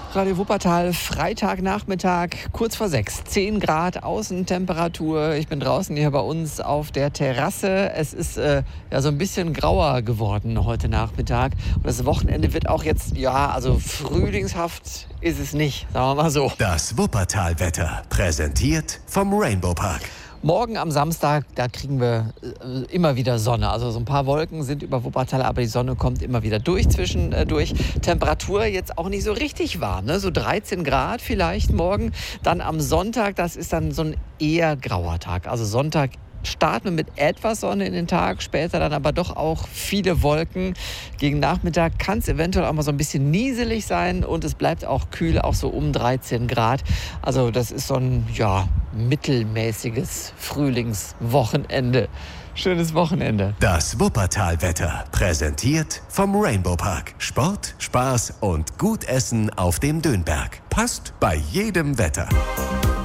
Radio Wuppertal, Freitagnachmittag, kurz vor 6, 10 Grad Außentemperatur. Ich bin draußen hier bei uns auf der Terrasse. Es ist so ein bisschen grauer geworden heute Nachmittag. Und das Wochenende wird auch jetzt, also frühlingshaft ist es nicht, sagen wir mal so. Das Wuppertal-Wetter, präsentiert vom Rainbow Park. Morgen am Samstag, da kriegen wir immer wieder Sonne. Also so ein paar Wolken sind über Wuppertal, aber die Sonne kommt immer wieder zwischendurch. Temperatur jetzt auch nicht so richtig warm, ne? So 13 Grad vielleicht morgen. Dann am Sonntag, das ist dann so ein eher grauer Tag. Also Sonntag starten wir mit etwas Sonne in den Tag, später dann aber doch auch viele Wolken. Gegen Nachmittag kann es eventuell auch mal so ein bisschen nieselig sein und es bleibt auch kühl, auch so um 13 Grad. Also das ist so ein, mittelmäßiges Frühlingswochenende. Schönes Wochenende. Das Wuppertal-Wetter, präsentiert vom Rainbow Park. Sport, Spaß und gut Essen auf dem Dönberg. Passt bei jedem Wetter.